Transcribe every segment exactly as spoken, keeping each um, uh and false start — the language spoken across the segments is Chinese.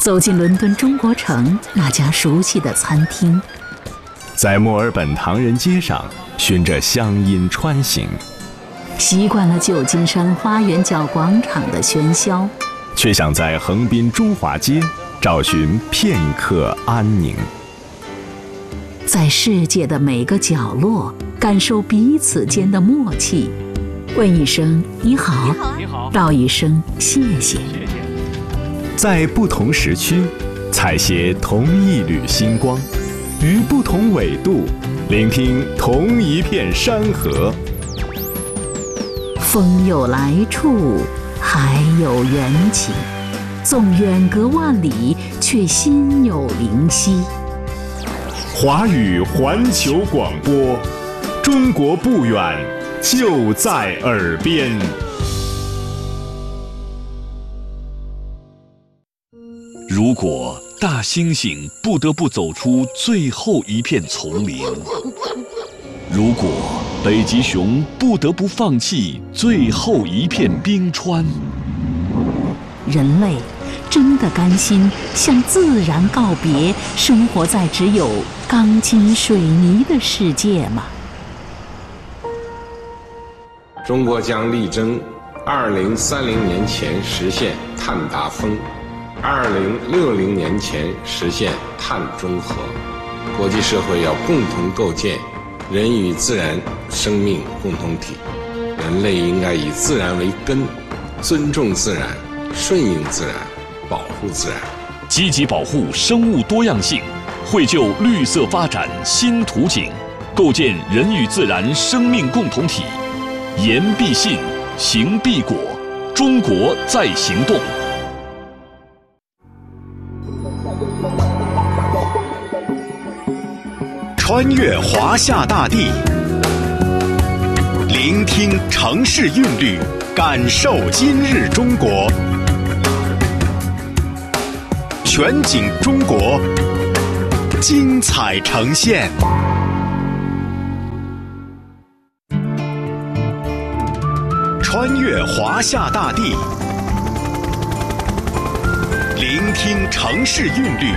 走进伦敦中国城那家熟悉的餐厅， 在墨尔本唐人街上循着乡音穿行， 习惯了旧金山花园角广场的喧嚣， 却想在横滨中华街找寻片刻安宁。 在世界的每个角落感受彼此间的默契，问一声你好， 你好， 道一声谢谢。 在不同时区采撷同一缕星光，于不同纬度聆听同一片山河。 风有来处，海有缘起，纵远隔万里，却心有灵犀。 华语环球广播，中国不远，就在耳边。 如果大猩猩不得不走出最后一片丛林，如果北极熊不得不放弃最后一片冰川， 人类真的甘心向自然告别，生活在只有钢筋水泥的世界吗？ 中国将力争二零三零年前实现碳达峰，二零六零年前实现碳中和。国际社会要共同构建人与自然生命共同体，人类应该以自然为根，尊重自然，顺应自然，保护自然， 积极保护生物多样性，绘就绿色发展新图景，构建人与自然生命共同体。言必信，行必果，中国在行动。 穿越华夏大地，聆听城市韵律，感受今日中国。全景中国，精彩呈现。穿越华夏大地，聆听城市韵律，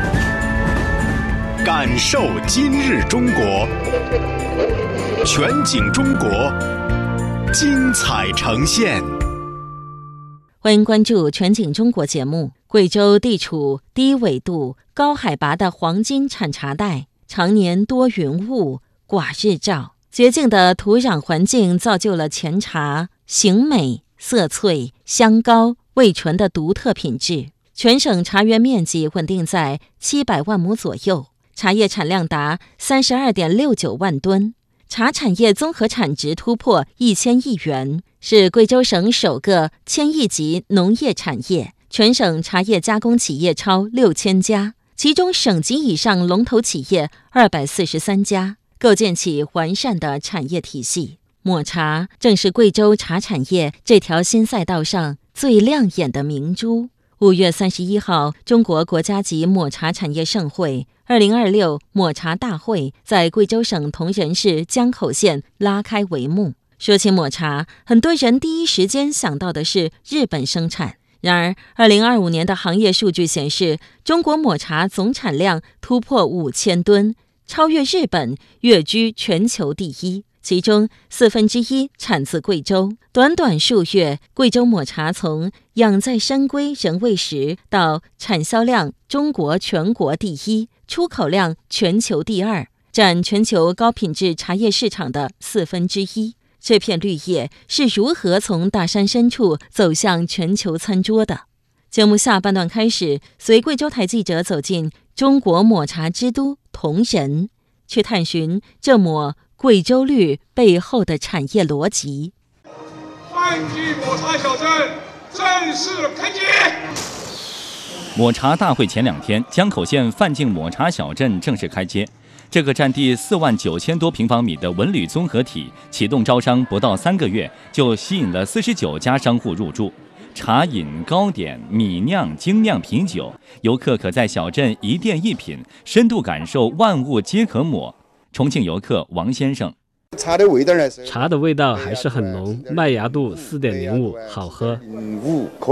感受今日中国。全景中国，精彩呈现。 欢迎关注全景中国节目。贵州地处低纬度、高海拔的黄金产茶带，常年多云雾、寡日照，绝境的土壤环境造就了前茶形美、色翠、香高、味醇的独特品质。全省茶园面积稳定在七百万亩左右，茶叶产量达三十二点六九万吨，茶产业综合产值突破一千亿元，是贵州省首个千亿级农业产业。全省茶叶加工企业超六千家，其中省级以上龙头企业二百四十三家，构建起完善的产业体系。抹茶正是贵州茶产业这条新赛道上最亮眼的明珠。五月三十一号，中国国家级抹茶产业盛会二零二六抹茶大会在贵州省铜仁市江口县拉开帷幕。说起抹茶，很多人第一时间想到的是日本生产。然而二零二五年的行业数据显示，中国抹茶总产量突破五千吨，超越日本，跃居全球第一。其中四分之一产自贵州。短短数月，贵州抹茶从养在深闺人未识到产销量中国全国第一，出口量全球第二，占全球高品质茶叶市场的四分之一。这片绿叶是如何从大山深处走向全球餐桌的？节目下半段开始，随贵州台记者走进中国抹茶之都铜仁，去探寻这抹贵州绿背后的产业逻辑。 泛剧抹茶小镇正式开街。 抹茶大会前两天，江口县范境抹茶小镇正式开街。这个占地四万九千多平方米的文旅综合体启动招商不到三个月，就吸引了四十九家商户入驻。茶饮、糕点、米酿、精酿啤酒，游客可在小镇一店一品，深度感受万物皆可抹。重庆游客王先生， 茶的味道呢？ 茶的味道还是很浓，麦芽度四点零五，好喝。 五可以。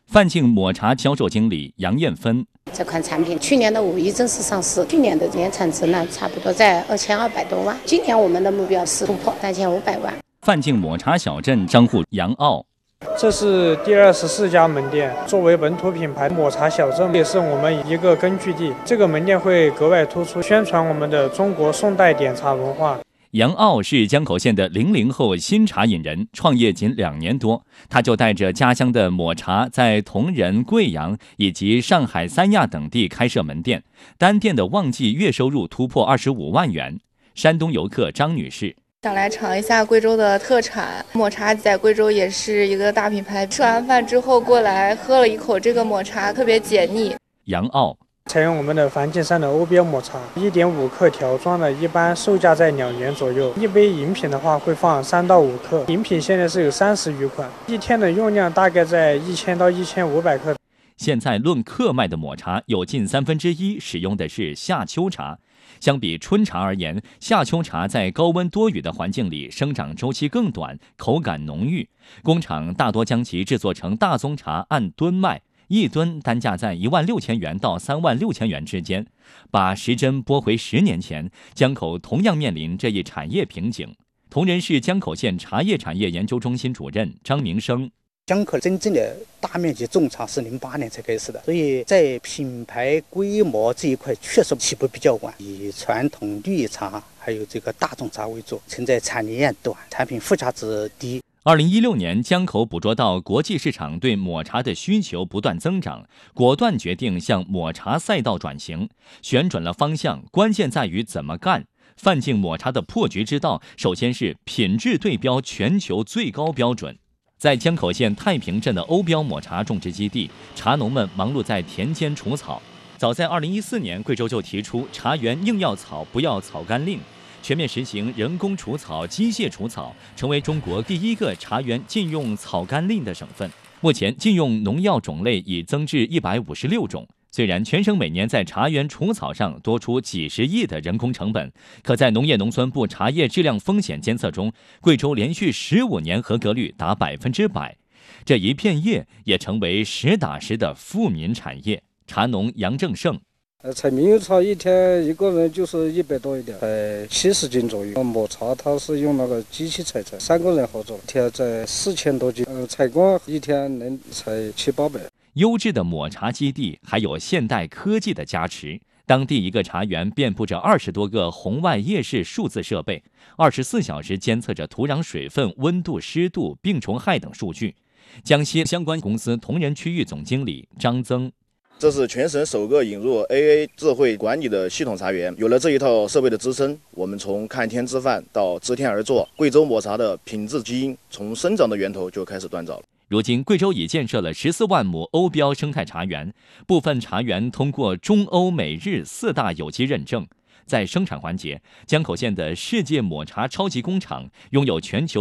范进抹茶销售经理杨艳芬， 这款产品去年的五一正式上市，去年的年产值呢差不多在二千二百多万，今年我们的目标是突破三千五百万。 范进抹茶小镇商户杨傲， 这是第二十四家门店，作为本土品牌，抹茶小镇也是我们一个根据地。这个门店会格外突出，宣传我们的中国宋代点茶文化。 杨傲是江口县的零零后新茶饮人，创业仅两年多，他就带着家乡的抹茶，在同仁、贵阳以及上海、三亚等地开设门店，单店的旺季月收入突破二十五万元。山东游客张女士。 想来尝一下贵州的特产抹茶，在贵州也是一个大品牌。吃完饭之后过来喝了一口这个抹茶，特别解腻。 杨傲采用我们的梵净山的欧标抹茶， 一点五克条装的，一般售价在两元左右。一杯饮品的话会放三到五克，饮品现在是有三十余款，一天的用量大概在一千到一千五百克。 现在论克卖的抹茶，有近三分之一使用的是夏秋茶。相比春茶而言，夏秋茶在高温多雨的环境里生长周期更短，口感浓郁。工厂大多将其制作成大宗茶，按吨卖，一吨单价在一万六千元到三万六千元之间。把时针拨回十年前，江口同样面临这一产业瓶颈。同仁市江口县茶叶产业研究中心主任张明生。 江口真正的大面积种茶是零八年才开始的，所以在品牌规模这一块确实起步比较晚，以传统绿茶还有这个大众茶为主，存在产业链短，产品附加值低。 二零一六年，江口捕捉到国际市场对抹茶的需求不断增长，果断决定向抹茶赛道转型，旋转了方向，关键在于怎么干。范进抹茶的破局之道，首先是品质对标全球最高标准。在江口县太平镇的欧标抹茶种植基地，茶农们忙碌在田间除草。早在二零一四年，贵州就提出茶园硬要草不要草甘令，全面实行人工除草、机械除草，成为中国第一个茶园禁用草甘令的省份。目前禁用农药种类已增至一百五十六种。虽然全省每年在茶园除草上多出几十亿的人工成本，可在农业农村部茶叶质量风险监测中，贵州连续十五年合格率达百分之百。这一片叶也成为实打实的富民产业。茶农杨正胜。 呃，采猕猴茶一天一个人就是一百多一点，采七十斤左右。抹茶它是用那个机器采摘，三个人合作，一天在四千多斤。呃，采光一天能采七八百。 优质的抹茶基地还有现代科技的加持，当地一个茶园遍布着二十多个红外夜视数字设备，二十四小时监测着土壤水分、温度、湿度、病虫害等数据。江西相关公司同仁区域总经理张增。 这是全省首个引入 A A 智慧管理的系统茶园。有了这一套设备的支撑，我们从看天吃饭到知天而作，贵州抹茶的品质基因从生长的源头就开始锻造了。 如今，贵州已建设了十四万亩欧标生态茶园，部分茶园通过中欧美日四大有机认证。在生产环节，江口县的世界抹茶超级工厂拥有全球